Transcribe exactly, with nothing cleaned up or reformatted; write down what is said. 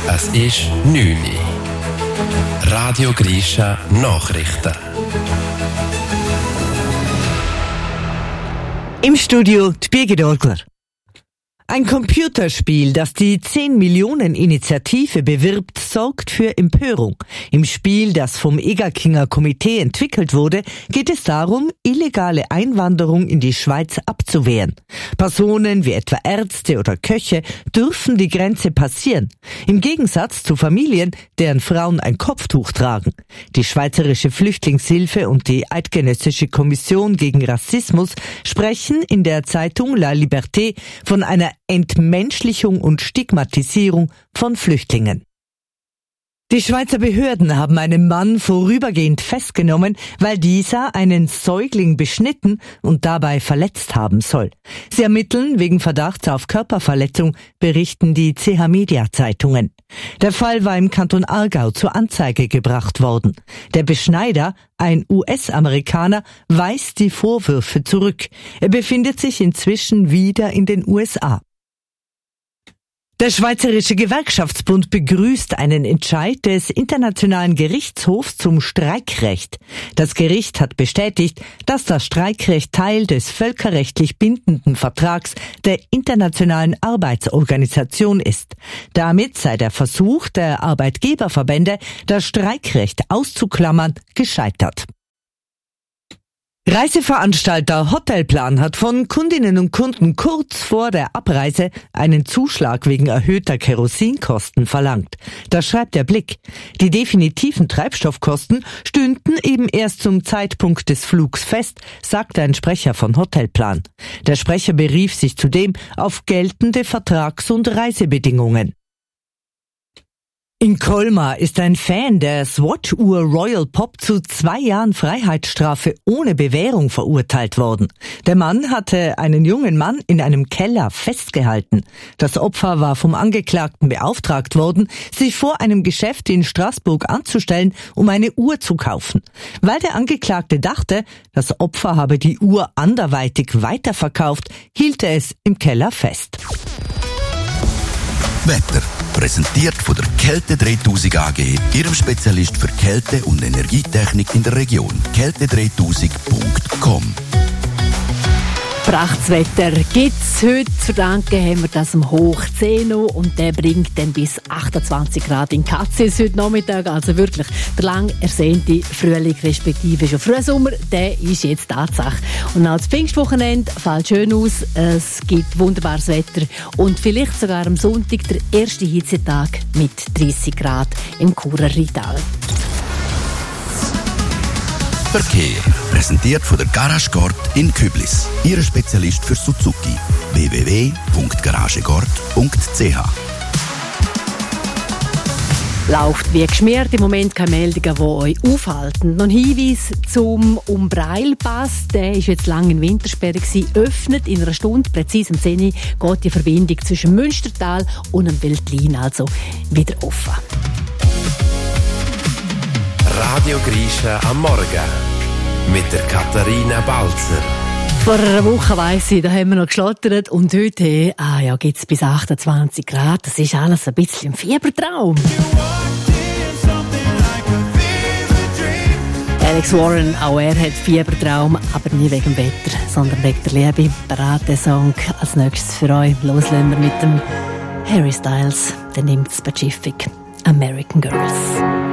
Es ist neun Uhr. Radio Grisha Nachrichten. Im Studio die Birgit Orgler. Ein Computerspiel, das die zehn Millionen Initiative bewirbt, sorgt für Empörung. Im Spiel, das vom Egerkinger Komitee entwickelt wurde, geht es darum, illegale Einwanderung in die Schweiz abzuwehren. Personen wie etwa Ärzte oder Köche dürfen die Grenze passieren. Im Gegensatz zu Familien, deren Frauen ein Kopftuch tragen. Die Schweizerische Flüchtlingshilfe und die Eidgenössische Kommission gegen Rassismus sprechen in der Zeitung La Liberté von einer Entmenschlichung und Stigmatisierung von Flüchtlingen. Die Schweizer Behörden haben einen Mann vorübergehend festgenommen, weil dieser einen Säugling beschnitten und dabei verletzt haben soll. Sie ermitteln wegen Verdachts auf Körperverletzung, berichten die C H-Media-Zeitungen. Der Fall war im Kanton Aargau zur Anzeige gebracht worden. Der Beschneider, ein U S-Amerikaner, weist die Vorwürfe zurück. Er befindet sich inzwischen wieder in den U S A. Der Schweizerische Gewerkschaftsbund begrüßt einen Entscheid des Internationalen Gerichtshofs zum Streikrecht. Das Gericht hat bestätigt, dass das Streikrecht Teil des völkerrechtlich bindenden Vertrags der Internationalen Arbeitsorganisation ist. Damit sei der Versuch der Arbeitgeberverbände, das Streikrecht auszuklammern, gescheitert. Reiseveranstalter Hotelplan hat von Kundinnen und Kunden kurz vor der Abreise einen Zuschlag wegen erhöhter Kerosinkosten verlangt. Das schreibt der Blick. Die definitiven Treibstoffkosten stünden eben erst zum Zeitpunkt des Flugs fest, sagte ein Sprecher von Hotelplan. Der Sprecher berief sich zudem auf geltende Vertrags- und Reisebedingungen. In Colmar ist ein Fan der Swatch-Uhr Royal Pop zu zwei Jahren Freiheitsstrafe ohne Bewährung verurteilt worden. Der Mann hatte einen jungen Mann in einem Keller festgehalten. Das Opfer war vom Angeklagten beauftragt worden, sich vor einem Geschäft in Straßburg anzustellen, um eine Uhr zu kaufen. Weil der Angeklagte dachte, das Opfer habe die Uhr anderweitig weiterverkauft, hielt er es im Keller fest. Wetter. Präsentiert von der Kälte dreitausend A G, Ihrem Spezialist für Kälte- und Energietechnik in der Region. kälte dreitausend punkt com. Prachtswetter gibt's heute. Zu verdanken haben wir das am Hoch Zeno und der bringt dann bis achtundzwanzig Grad in Katzis heute Nachmittag. Also wirklich der lang ersehnte Frühling respektive schon Frühsommer, der ist jetzt Tatsache. Und auch das Pfingstwochenende fällt schön aus. Es gibt wunderbares Wetter und vielleicht sogar am Sonntag der erste Hitzetag mit dreißig Grad im Churer Rital. Verkehr. Präsentiert von der Garage Gord in Küblis. Ihr Spezialist für Suzuki. w w w punkt garagegord punkt c h. Läuft wie geschmiert, im Moment keine Meldungen, die euch aufhalten. Noch ein Hinweis zum Umbreilpass, der war jetzt lange in Wintersperre gewesen, öffnet in einer Stunde, präzise um zehn Uhr, geht die Verbindung zwischen Münstertal und dem Veltlin also wieder offen. Radio Grisha am Morgen mit der Katharina Balzer. Vor einer Woche weiss ich, da haben wir noch geschlottert und heute ah ja, gibt es bis achtundzwanzig Grad. Das ist alles ein bisschen ein Fiebertraum. Alex Warren, auch er hat Fiebertraum, aber nie wegen dem Wetter, sondern wegen der Liebe. Parade-Song als nächstes für euch. Loslösen wir mit dem Harry Styles, der nimmt Pacific American Girls.